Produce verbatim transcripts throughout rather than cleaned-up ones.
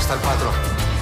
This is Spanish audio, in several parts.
está el patrón.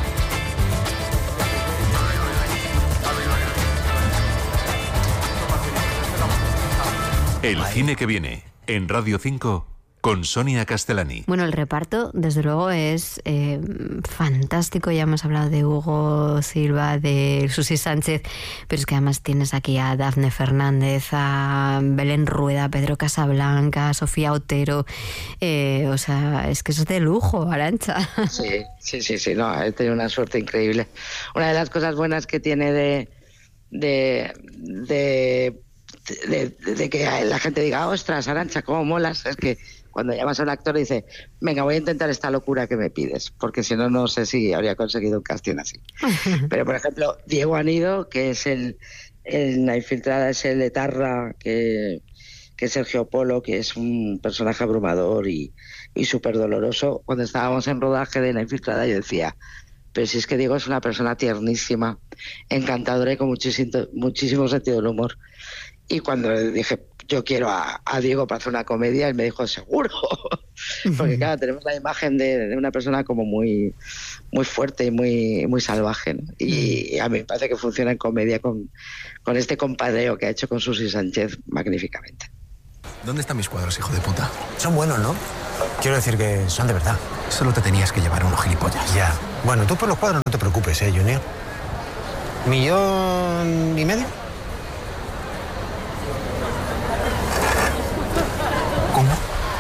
El cine que viene en Radio cinco con Sonia Castellani. Bueno, el reparto, desde luego, es eh, fantástico. Ya hemos hablado de Hugo Silva, de Susi Sánchez, pero es que además tienes aquí a Dafne Fernández, a Belén Rueda, a Pedro Casablanca, a Sofía Otero. Eh, o sea, es que es de lujo, Arantxa. Sí, sí, sí, sí, no, he tenido una suerte increíble. Una de las cosas buenas que tiene de... de, de De, de, de que la gente diga, ostras, Arantxa, cómo molas, es que cuando llamas a un actor y dice, venga, voy a intentar esta locura que me pides, porque si no, no sé si habría conseguido un casting así. Pero, por ejemplo, Diego Anido, que es el, el la infiltrada, es el etarra, que, que es Sergio Polo, que es un personaje abrumador y, y súper doloroso. Cuando estábamos en rodaje de La infiltrada, yo decía, pero si es que Diego es una persona tiernísima, encantadora y con muchísimo, muchísimo sentido del humor. Y cuando le dije, yo quiero a, a Diego para hacer una comedia, él me dijo, seguro. Porque claro, tenemos la imagen de, de una persona como muy, muy fuerte y muy, muy salvaje, ¿no? Y, y a mí me parece que funciona en comedia con, con este compadreo que ha hecho con Susi Sánchez magníficamente. ¿Dónde están mis cuadros, hijo de puta? Son buenos, ¿no? Quiero decir que son de verdad. Solo te tenías que llevar unos gilipollas. Ya. Bueno, tú por los cuadros no te preocupes, ¿eh, Junior? ¿Millón y medio? ¿Cómo?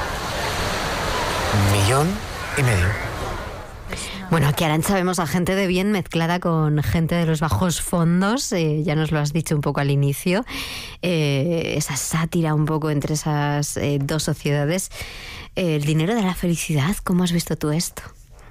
Millón y medio. Bueno, aquí, Arantxa, vemos a gente de bien mezclada con gente de los bajos fondos, eh, ya nos lo has dicho un poco al inicio, eh, esa sátira un poco entre esas eh, dos sociedades. Eh, el dinero de la felicidad, ¿cómo has visto tú esto?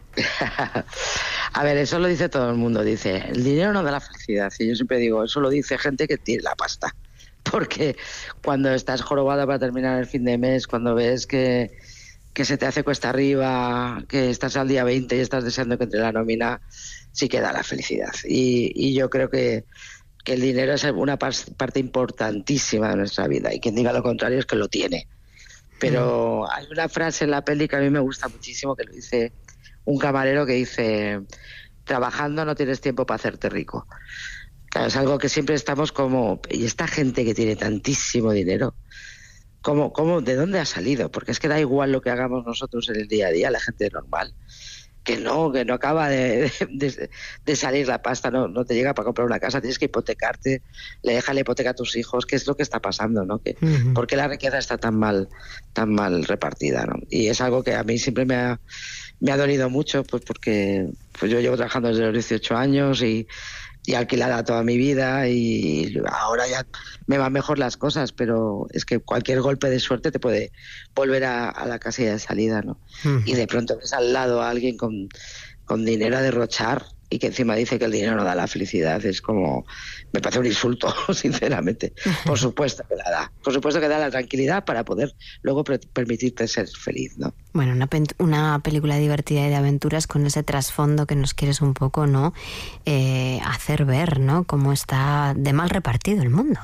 A ver, eso lo dice todo el mundo, dice, el dinero no da la felicidad, y yo siempre digo, eso lo dice gente que tiene la pasta, porque cuando estás jorobada para terminar el fin de mes, cuando ves que, que se te hace cuesta arriba, que estás al día veinte y estás deseando que entre la nómina, sí que da la felicidad, y, y yo creo que, que el dinero es una parte importantísima de nuestra vida, y quien diga lo contrario es que lo tiene, pero mm. hay una frase en la peli que a mí me gusta muchísimo, que lo dice un camarero, que dice, trabajando no tienes tiempo para hacerte rico. Claro, es algo que siempre estamos como, y esta gente que tiene tantísimo dinero, ¿cómo, cómo, ¿de dónde ha salido? Porque es que da igual lo que hagamos nosotros en el día a día, la gente normal, que no, que no acaba de, de, de salir la pasta, no, no te llega para comprar una casa, tienes que hipotecarte, le dejas la hipoteca a tus hijos, ¿qué es lo que está pasando, no? Que, uh-huh. ¿Por qué la riqueza está tan mal, tan mal repartida, no? Y es algo que a mí siempre me ha, me ha dolido mucho, pues porque pues yo llevo trabajando desde los dieciocho años y y alquilada toda mi vida, y ahora ya me van mejor las cosas, pero es que cualquier golpe de suerte te puede volver a, a la casilla de salida, ¿no? Uh-huh. Y de pronto ves al lado a alguien con, con dinero a derrochar y que encima dice que el dinero no da la felicidad. Es como, me parece un insulto, sinceramente. Por supuesto que la da. Por supuesto que da la tranquilidad para poder luego pre- permitirte ser feliz, ¿no? Bueno, una, pe- una película divertida y de aventuras con ese trasfondo que nos quieres un poco, ¿no? Eh, hacer ver, ¿no? Cómo está de mal repartido el mundo.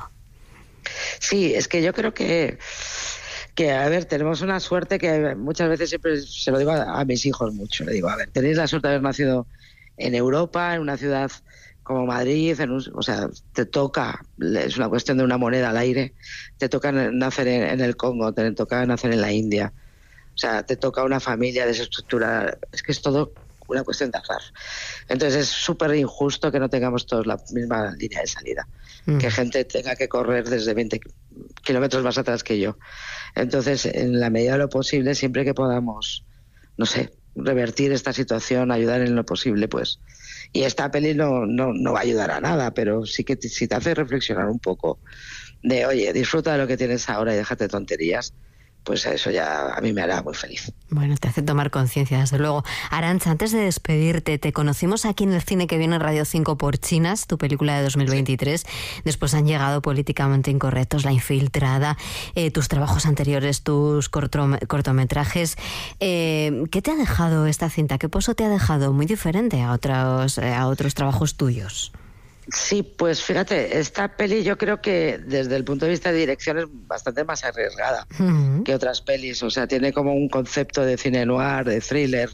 Sí, es que yo creo que... que, a ver, tenemos una suerte que muchas veces siempre se lo digo a, a mis hijos mucho. Le digo, a ver, tenéis la suerte de haber nacido en Europa, en una ciudad como Madrid, en un, o sea, te toca, es una cuestión de una moneda al aire, te toca nacer en, en el Congo, te toca nacer en la India, o sea, te toca una familia desestructurada, es que es todo una cuestión de azar. Entonces es súper injusto que no tengamos todos la misma línea de salida, mm. que gente tenga que correr desde veinte kilómetros más atrás que yo. Entonces, en la medida de lo posible, siempre que podamos, no sé, revertir esta situación, ayudar en lo posible, pues. Y esta peli no, no, no va a ayudar a nada, pero sí que te, si te hace reflexionar un poco de, oye, disfruta de lo que tienes ahora y déjate tonterías, pues eso ya a mí me hará muy feliz. Bueno, te hace tomar conciencia, desde luego. Arantxa, antes de despedirte, te conocimos aquí en el cine que viene en Radio cinco por Chinas, tu película de dos mil veintitrés. Sí. Después han llegado Políticamente Incorrectos, La Infiltrada, eh, tus trabajos anteriores, tus cortome- cortometrajes. Eh, ¿Qué te ha dejado esta cinta? ¿Qué pozo te ha dejado? Muy diferente a otros, eh, a otros trabajos tuyos. Sí, pues fíjate, esta peli yo creo que desde el punto de vista de dirección es bastante más arriesgada uh-huh. que otras pelis, o sea, tiene como un concepto de cine noir, de thriller,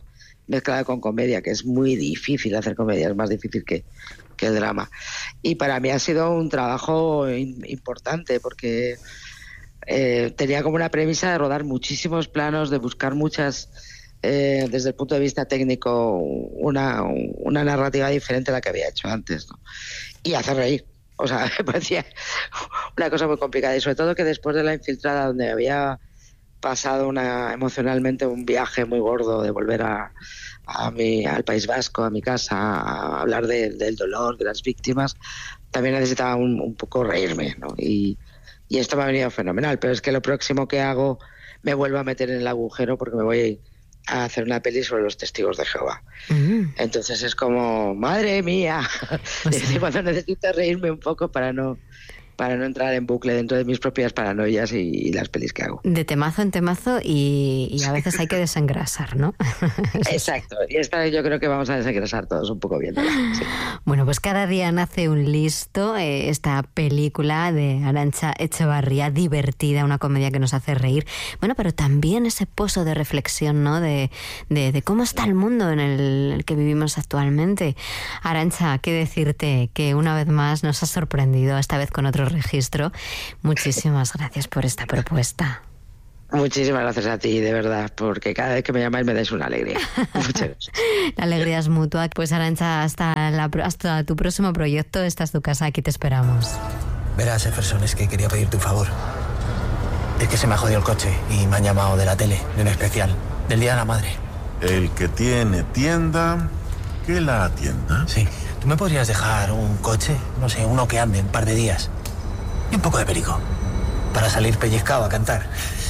mezclada con comedia, que es muy difícil hacer comedia, es más difícil que, que el drama. Y para mí ha sido un trabajo in, importante, porque eh, tenía como una premisa de rodar muchísimos planos, de buscar muchas, eh, desde el punto de vista técnico, una, una narrativa diferente a la que había hecho antes, ¿no? Y hacer reír. O sea, me parecía una cosa muy complicada. Y sobre todo que después de La Infiltrada, donde había pasado una emocionalmente un viaje muy gordo de volver a, a mi, al País Vasco, a mi casa, a hablar de, del dolor, de las víctimas, también necesitaba un, un poco reírme, ¿no? Y, y esto me ha venido fenomenal, pero es que lo próximo que hago me vuelvo a meter en el agujero porque me voy a hacer una peli sobre los testigos de Jehová. Mm. Entonces es como, madre mía, o sea, cuando necesito reírme un poco para no... para no entrar en bucle dentro de mis propias paranoias y, y las pelis que hago. De temazo en temazo y, y a veces hay que desengrasar, ¿no? Exacto, y esta yo creo que vamos a desengrasar todos un poco viéndola. Sí. Bueno, pues Cada día nace un listo, eh, esta película de Arantxa Etxebarria, divertida, una comedia que nos hace reír. Bueno, pero también ese pozo de reflexión, ¿no? De, de, de cómo está el mundo en el, el que vivimos actualmente. Arantxa, qué decirte que una vez más nos has sorprendido, esta vez con otro registro. Muchísimas gracias por esta propuesta. Muchísimas gracias a ti, de verdad, porque cada vez que me llamáis me dais una alegría. Muchas gracias. La alegría es mutua. Pues Arantxa, hasta, la, hasta tu próximo proyecto. Esta es tu casa, aquí te esperamos. Verás, Jefferson, es que quería pedirte un favor. Es que se me ha jodido el coche y me han llamado de la tele, de un especial, del Día de la Madre. El que tiene tienda, que la atienda. Sí. ¿Tú me podrías dejar un coche? No sé, uno que ande un par de días. Y un poco de perico. Para salir pellizcado a cantar.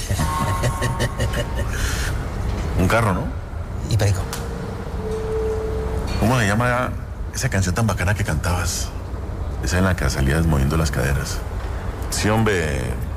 Un carro, ¿no? Y perico. ¿Cómo se llama esa canción tan bacana que cantabas? Esa en la que salías moviendo las caderas. Sí, hombre...